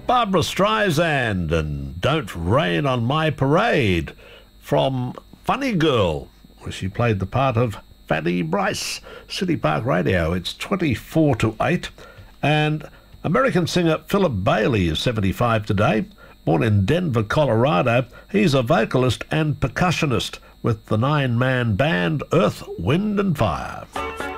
Barbara Streisand and Don't Rain on My Parade from Funny Girl, where she played the part of Fanny Bryce. City Park Radio, it's 24 to 8. And American singer Philip Bailey is 75 today. Born in Denver, Colorado, he's a vocalist and percussionist with the nine-man band Earth, Wind and Fire.